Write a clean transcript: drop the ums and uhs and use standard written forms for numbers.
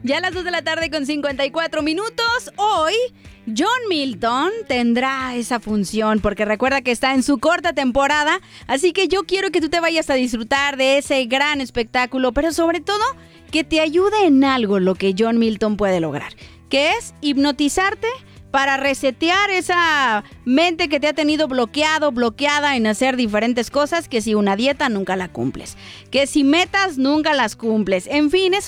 Ya a las 2 de la tarde con 54 minutos. Hoy, John Milton tendrá esa función porque recuerda que está en su corta temporada. Así que yo quiero que tú te vayas a disfrutar de ese gran espectáculo, pero sobre todo que te ayude en algo lo que John Milton puede lograr, que es hipnotizarte para resetear esa mente que te ha tenido bloqueada en hacer diferentes cosas, que si una dieta nunca la cumples, que si metas nunca las cumples, en fin, es